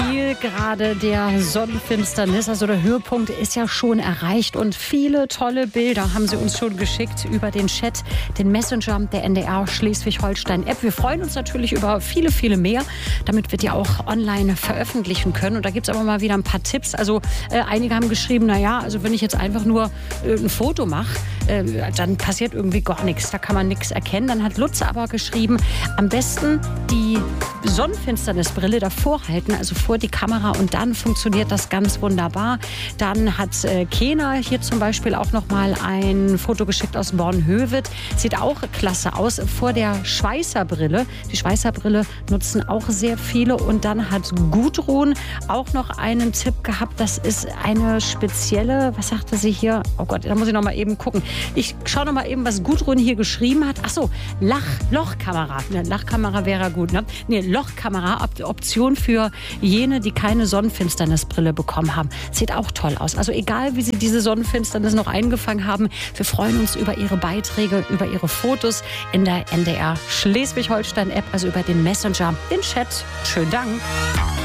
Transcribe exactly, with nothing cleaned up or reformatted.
Zielgerade der Sonnenfinsternis. Also der Höhepunkt ist ja schon erreicht und viele tolle Bilder haben sie uns schon geschickt über den Chat, den Messenger der N D R Schleswig-Holstein-App. Wir freuen uns natürlich über viele, viele mehr, damit wir die auch online veröffentlichen können. Und da gibt es aber mal wieder ein paar Tipps. Also äh, einige haben geschrieben, naja, also wenn ich jetzt einfach nur äh, ein Foto mache, äh, dann passiert irgendwie gar nichts. Da kann man nichts erkennen. Dann hat Lutz aber geschrieben, am besten die Sonnenfinsternisbrille davor halten, also vor die Kamera, und dann funktioniert das ganz wunderbar. Dann hat äh, Kena hier zum Beispiel auch noch mal ein Foto geschickt aus Bornhöved. Sieht auch klasse aus vor der Schweißerbrille. Die Schweißerbrille nutzen auch sehr viele. Und dann hat Gudrun auch noch einen Tipp gehabt. Das ist eine spezielle, was sagte sie hier? Oh Gott, da muss ich noch mal eben gucken. Ich schaue noch mal eben, was Gudrun hier geschrieben hat. Ach so, Lach, Lochkamera. Ne, Lachkamera wäre gut, ne? Nee, Lochkamera, Option für jene, die keine Sonnenfinsternisbrille bekommen haben. Sieht auch toll aus. Also egal, wie Sie diese Sonnenfinsternis noch eingefangen haben, wir freuen uns über Ihre Beiträge, über Ihre Fotos in der N D R Schleswig-Holstein-App, also über den Messenger, den Chat. Schönen Dank.